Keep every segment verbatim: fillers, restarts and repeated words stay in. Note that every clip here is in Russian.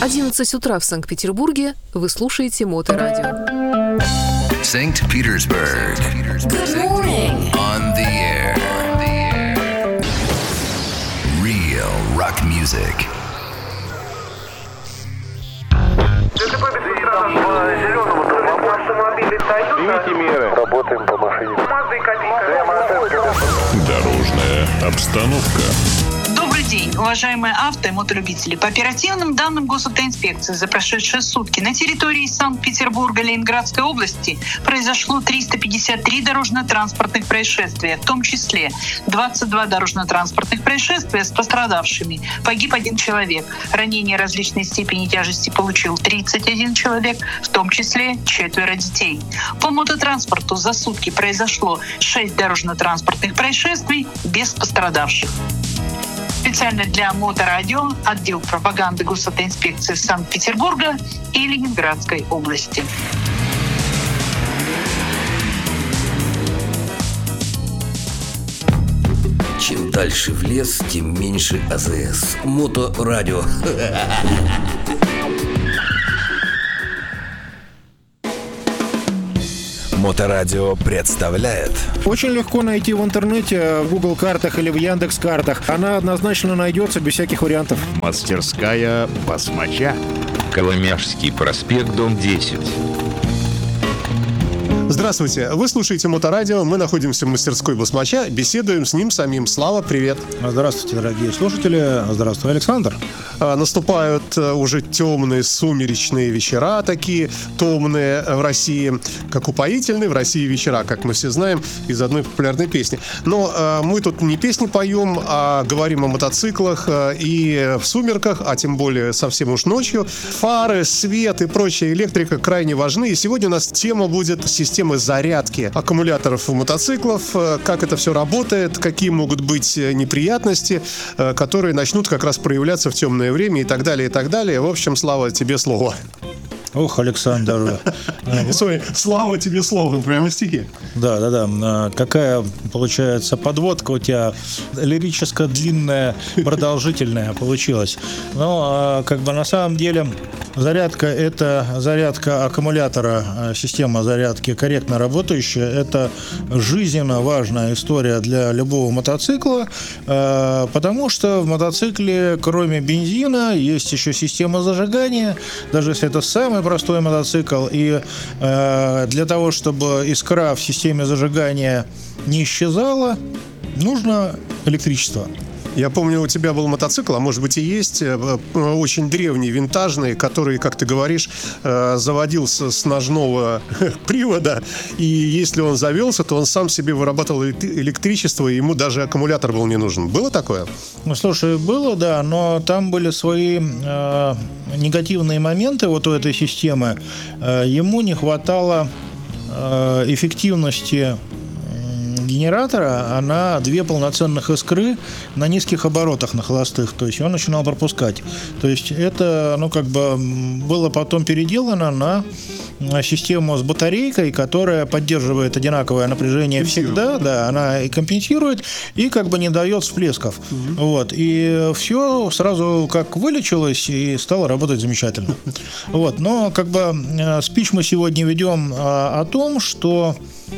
одиннадцать утра в Санкт-Петербурге. Вы слушаете Моторадио. Санкт-Петербург. Good morning. On the air. Real rock music. Примите меры. Работаем по машине. Дорожная обстановка. Добрый день, уважаемые авто- и мотолюбители. По оперативным данным госавтоинспекции за прошедшие сутки на территории Санкт-Петербурга и Ленинградской области произошло триста пятьдесят три дорожно-транспортных происшествия, в том числе двадцать два дорожно-транспортных происшествия с пострадавшими. Погиб один человек. Ранения различной степени тяжести получил тридцать один человек, в том числе четверо детей. По мототранспорту за сутки произошло шесть дорожно-транспортных происшествий без пострадавших. Специально для Моторадио отдел пропаганды госавтоинспекции Санкт-Петербурга и Ленинградской области. Чем дальше в лес, тем меньше АЗС. Моторадио. Моторадио представляет. Очень легко найти в интернете, в Google картах или в Яндекс картах. Она однозначно найдется без всяких вариантов. Мастерская басмача. Коломяжский проспект, дом десять. Здравствуйте, вы слушаете Моторадио, мы находимся в мастерской басмача, беседуем с ним самим. Слава, привет. Здравствуйте, дорогие слушатели. Здравствуй, Александр. А, наступают уже темные сумеречные вечера, такие томные в России, как упоительные в России вечера, как мы все знаем из одной популярной песни. Но а, мы тут не песни поем, а говорим о мотоциклах, а, и в сумерках, а тем более совсем уж ночью, фары, свет и прочая электрика крайне важны. И сегодня у нас тема будет система зарядки аккумуляторов у мотоциклов, как это все работает, какие могут быть неприятности, которые начнут как раз проявляться в темное время и так далее, и так далее. В общем, Слава, тебе слово. Ох, Александр. Слава тебе слово, прямо стихи. Да, да, да. Какая, получается, подводка у тебя лирически длинная, продолжительная получилась. Но, как бы, на самом деле, зарядка – это зарядка аккумулятора, система зарядки корректно работающая. Это жизненно важная история для любого мотоцикла, потому что в мотоцикле, кроме бензина, есть еще система зажигания, даже если это самый простой мотоцикл, и э, для того, чтобы искра в системе зажигания не исчезала, нужно электричество. Я помню, у тебя был мотоцикл, а может быть и есть, очень древний, винтажный, который, как ты говоришь, заводился с ножного привода, и если он завелся, то он сам себе вырабатывал электричество, и ему даже аккумулятор был не нужен. Было такое? Ну, слушай, было, да, но там были свои э, негативные моменты вот у этой системы. Э, ему не хватало э, эффективности генератора, она две полноценных искры на низких оборотах, на холостых, то есть он начинал пропускать. То есть это, ну, как бы было потом переделано на систему с батарейкой, которая поддерживает одинаковое напряжение всегда, да, она и компенсирует, и как бы не дает всплесков. Mm-hmm. Вот, и все сразу как вылечилось и стало работать замечательно. Вот, но как бы спич мы сегодня ведем о том, что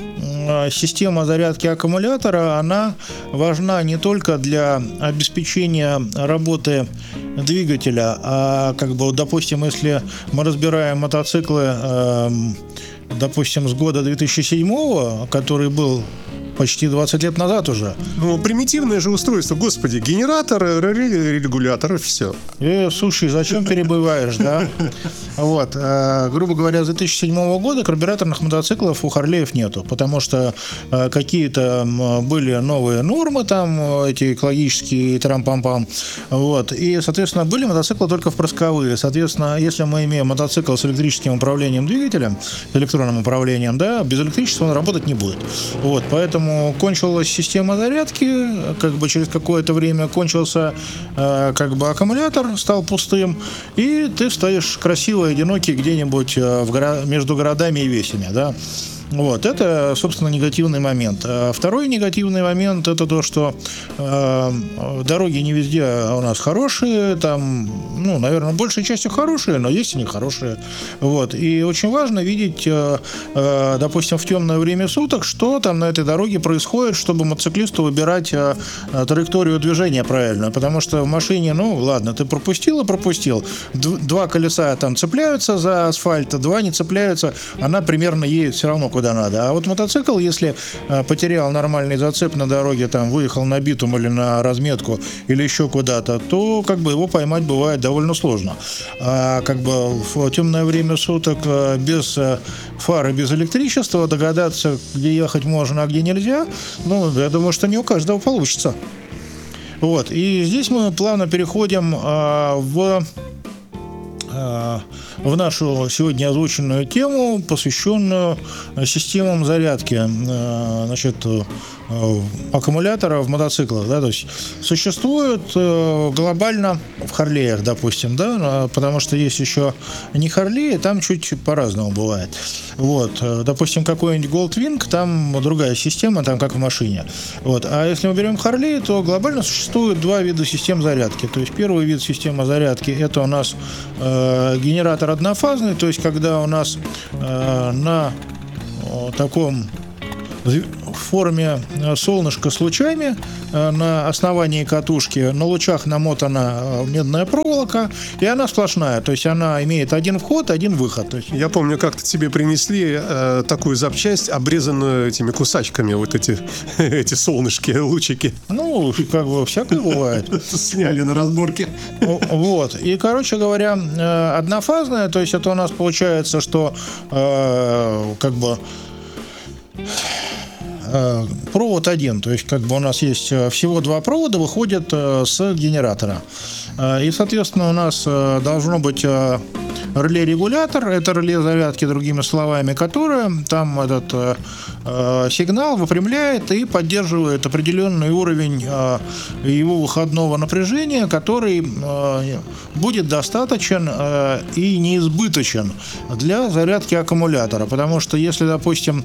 система зарядки аккумулятора, она важна не только для обеспечения работы двигателя, а как бы, допустим, если мы разбираем мотоциклы, э, допустим, с года две тысячи седьмого, который был почти двадцать лет назад уже. Ну, примитивное же устройство, господи, генератор, регулятор, все. Э, слушай, зачем перебываешь, да? Вот, э, грубо говоря, с две тысячи седьмого года карбюраторных мотоциклов у Харлеев нету, потому что э, какие-то были новые нормы, там, эти экологические, трам-пам-пам, вот, и, соответственно, были мотоциклы только впрысковые. Соответственно, если мы имеем мотоцикл с электрическим управлением двигателем, электронным управлением, да, без электричества он работать не будет. Вот, поэтому кончилась система зарядки, как бы через какое-то время кончился э, как бы аккумулятор, стал пустым, и ты стоишь красиво, одинокий где-нибудь э, в горо- между городами и весями, да. Вот, это, собственно, негативный момент. А второй негативный момент – это то, что э, дороги не везде у нас хорошие, там, ну, наверное, большей частью хорошие, но есть и нехорошие. Вот, и очень важно видеть, э, э, допустим, в темное время суток, что там на этой дороге происходит, чтобы мотоциклисту выбирать э, траекторию движения правильно, потому что в машине, ну, ладно, ты пропустил и пропустил, Д- два колеса там цепляются за асфальт, два не цепляются, она примерно едет все равно куда надо. А вот мотоцикл, если э, потерял нормальный зацеп на дороге, там, выехал на битум или на разметку, или еще куда-то, то как бы его поймать бывает довольно сложно. А как бы в темное время суток э, без э, фары, без электричества догадаться, где ехать можно, а где нельзя, ну, я думаю, что не у каждого получится. Вот. И здесь мы плавно переходим э, в в нашу сегодня озвученную тему, посвященную системам зарядки, значит, аккумуляторов в мотоциклах, да, то есть существует глобально в Харлеях, допустим, да, потому что есть еще не Харлеи, там чуть по-разному бывает. Вот, допустим, какой-нибудь Goldwing, там другая система, там как в машине. Вот, а если мы берем Харлеи, то глобально существует два вида систем зарядки. То есть первый вид системы зарядки – это у нас э, генератор однофазный, то есть когда у нас э, на э, таком в форме солнышка с лучами на основании катушки, на лучах намотана медная проволока, и она сплошная, то есть она имеет один вход, один выход. То есть... Я помню, как-то тебе принесли э, такую запчасть, обрезанную этими кусачками, вот эти, эти солнышки, лучики. Ну, как бы всякое бывает. Сняли на разборке. Вот, и, короче говоря, однофазная, то есть это у нас получается, что э, как бы провод один, то есть как бы у нас есть всего два провода, выходят с генератора. И, соответственно, у нас должно быть реле-регулятор, это реле зарядки, другими словами, которое там этот э, сигнал выпрямляет и поддерживает определенный уровень э, его выходного напряжения, который э, будет достаточен э, и неизбыточен для зарядки аккумулятора. Потому что если, допустим,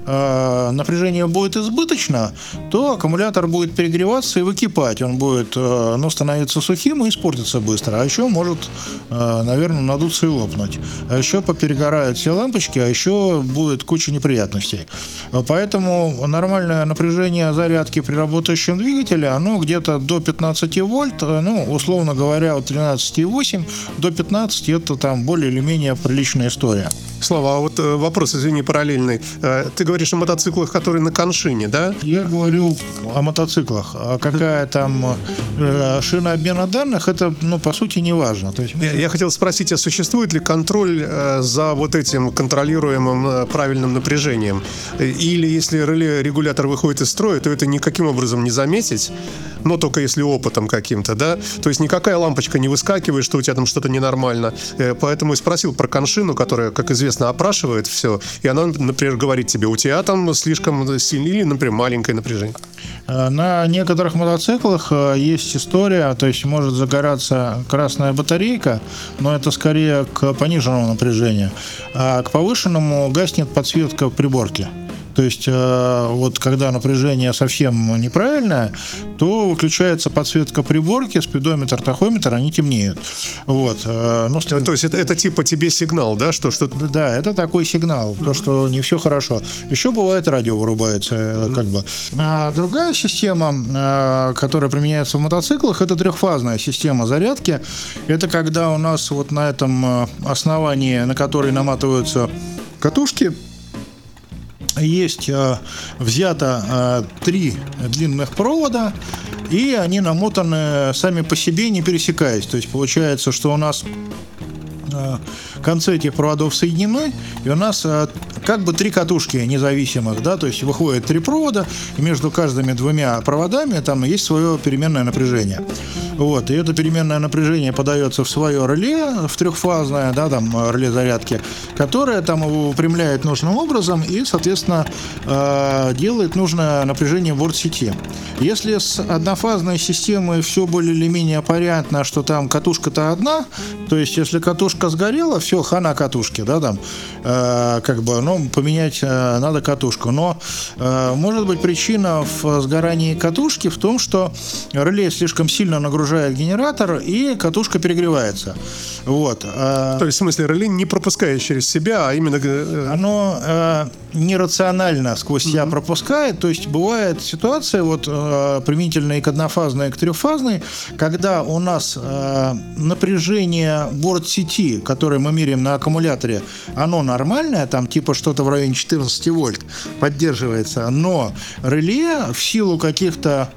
э, напряжение будет избыточно, то аккумулятор будет перегреваться и выкипать. Он будет э, ну, становиться сухим и испортиться быстро. А еще может, э, наверное, надуться и лопнуть. А еще поперегорают все лампочки, а еще будет куча неприятностей. Поэтому нормальное напряжение зарядки при работающем двигателе, оно где-то до пятнадцати вольт, ну, условно говоря, от тринадцати и восьми до пятнадцати, это там более или менее приличная история. Слава, а вот э, вопрос, извини, параллельный. Э, ты говоришь о мотоциклах, которые на коншине, да? Я говорю о мотоциклах. А какая там э, шина обмена данных, это, ну, по сути, не важно. То есть... я, я хотел спросить, а существует ли контроль э, за вот этим контролируемым э, правильным напряжением? Или если реле-регулятор выходит из строя, то это никаким образом не заметить, но только если опытом каким-то, да? То есть никакая лампочка не выскакивает, что у тебя там что-то ненормально. Э, поэтому и спросил про коншину, которая, как известно, опрашивает все, и она, например, говорит тебе, у тебя там слишком сильное или, например, маленькое напряжение. На некоторых мотоциклах есть история, то есть может загораться красная батарейка, но это скорее к пониженному напряжению, а к повышенному гаснет подсветка приборки. То есть, вот когда напряжение совсем неправильное, то выключается подсветка приборки, спидометр, тахометр, они темнеют. Вот. Ну, то есть это, это типа тебе сигнал, да? Что, что... Да, это такой сигнал, то, что не все хорошо. Еще бывает, радио вырубается. Как бы. А другая система, которая применяется в мотоциклах, это трехфазная система зарядки. Это когда у нас вот на этом основании, на который наматываются катушки, есть э, взято э, три длинных провода, и они намотаны сами по себе, не пересекаясь. То есть получается, что у нас э, концы этих проводов соединены, и у нас э, как бы три катушки независимых, да, то есть выходит три провода, и между каждыми двумя проводами там есть свое переменное напряжение. Вот, и это переменное напряжение подается в свое реле, в трехфазное, да, там, реле зарядки, которое там его выпрямляет нужным образом и, соответственно, делает нужное напряжение в борт-сети. Если с однофазной системой все более или менее понятно, что там катушка-то одна, то есть если катушка сгорела, все, хана катушки, да, там, э, как бы, ну, поменять э, надо катушку. Но э, может быть причина в сгорании катушки в том, что реле слишком сильно нагружает генератор, и катушка перегревается. Вот. Э, то есть, в смысле, реле не пропускает через себя, а именно... Э... Оно э, нерационально сквозь себя mm-hmm. пропускает, то есть бывает ситуация, вот, э, применительная и к однофазной, и к трехфазной, когда у нас э, напряжение борт-сети, которое мы меряем на аккумуляторе, оно нормальное, там типа что-то в районе четырнадцать вольт поддерживается, но реле в силу каких-то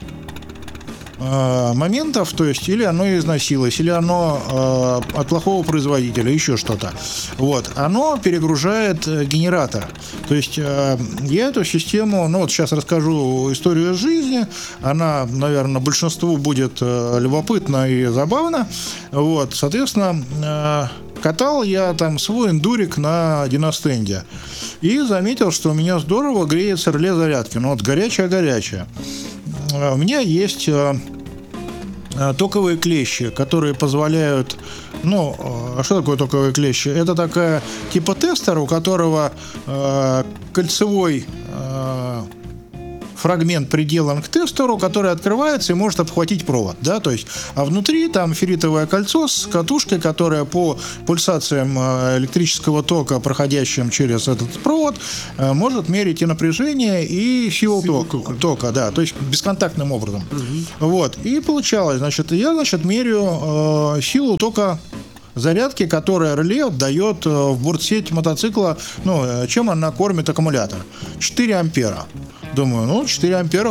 э, моментов, то есть или оно износилось, или оно э, от плохого производителя, еще что-то, вот, оно перегружает генератор. То есть э, я эту систему, ну вот сейчас расскажу историю жизни, она, наверное, большинству будет э, любопытна и забавна, вот, соответственно, э, катал я там свой эндурик на диностенде и заметил, что у меня здорово греется реле зарядки, ну вот горячая-горячая. У меня есть э, токовые клещи, которые позволяют... Ну, а что такое токовые клещи? Это такая типа тестер, у которого э, кольцевой э, фрагмент приделан к тестеру, который открывается и может обхватить провод, да, то есть, а внутри там ферритовое кольцо с катушкой, которая по пульсациям электрического тока, проходящим через этот провод, может мерить и напряжение, и силу, силу тока, тока. тока, да, то есть бесконтактным образом. Угу. Вот, и получалось, значит, я, значит, меряю э, силу тока зарядки, которая реле отдает в бортсеть мотоцикла, ну, чем она кормит аккумулятор. четыре ампера. Думаю, ну, четыре ампера